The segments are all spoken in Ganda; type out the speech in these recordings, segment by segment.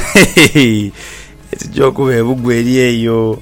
Ekijokuba ebugwa eri eyo.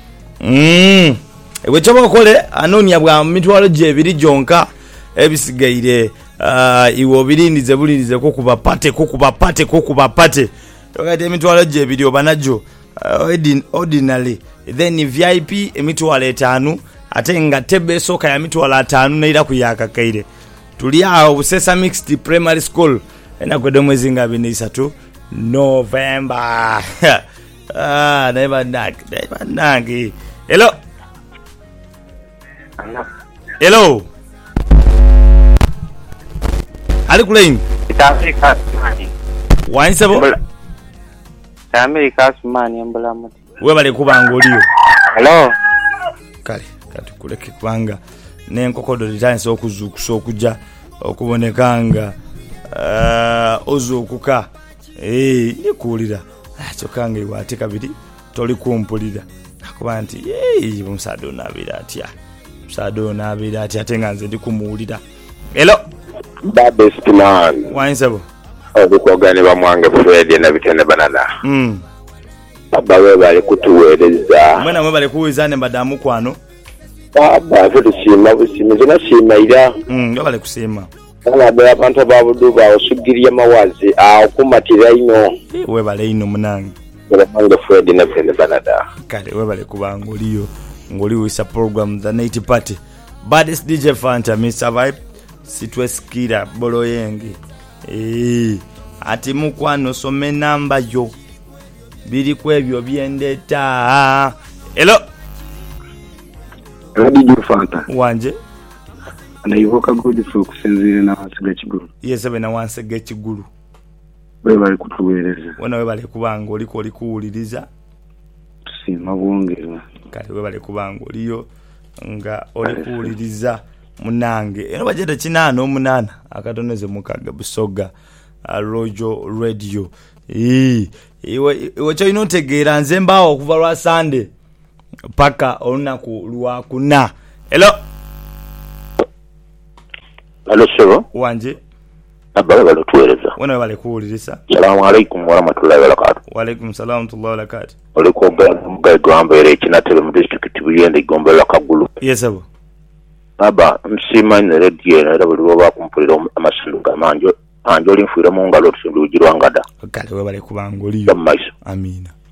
Ewe choba kole anonya bwa mitwalo gye ebiri jonka ebisigaire iwo birindize bulindize kokuba pate tokati emitwalo gye ebiri obanajo ordinary then VIP emitwalo 5 ate nga tebe soka ya mitwalo 5 neira kuyaka kaire tuli awo Busesa Mixed Primary School enagwede mwezi nga 23 November. Neighbor Nag. Hello. Ali kulain. Itafika mani. Wansabo. America mani ambula muti. We bale kubangoliyo. Hello. Kale katukuleke kubanga n'enkokodo litanse okuzukusa okujja okubonekanga ozukuka nikulira kyokanga iwate kabiri toli kumpulira akuba nti omusaadde onabira atya ate nga nze ndi kumuwulira. Hello Best man. Wansabo. Obukogane bamwange Fred na bitene banana. Baba we bali kutuweereza. Mwena mwe bali kuweza ne madamu kwano. Baba tushima busimize na shima ira. Yo bali kusema. Ana bya abantu babudu ba osugiriye mawazi akumatira ino. We bali ino munange. Mwange Fred na bitene banana. Kale we bali kubangoliyo. Ngoliyo isa program the night party. Baddest DJ Fanta Mr. Vibe sitweskira bolo yenge. Ati mukwano some namba yo. Biri kwebyo byendeta. Hello. Radio Fanta. Wanje. Anayivoka godi so kusinzira na wansiga kiguru. Yes abe na wansiga kiguru. We bali kutuweereza. Wona we bali kubanga oliko kuwuliriza. Tusima bwongera. Kale we bali kubanga oliyo nga oli kuwuliriza munange. Eno bajeta kinano omunana akatoneze mukaga Busoga Rojo Radio. Iwe choino tegera nze mbawo okuva lwa Sunday paka olunaku lwa kuna. Hello. Hello sir. Wanje. Abale bali tuweereza. Wona bali kuwuliriza. Assalamu alaikum wa rahmatullahi wa barakatuh. Wa alaikum salaam wa rahmatullahi wa barakatuh. Oliko ga gwambere ekinatebe mu district buyende Gombela Kagulu. Yes abo. Baba msima ne radio era bali baba kumpulira amasanduka manjo anjoli mfuira mu ngalo tusindu ujirwangada. Kale we bali kubangoliyo. Amina.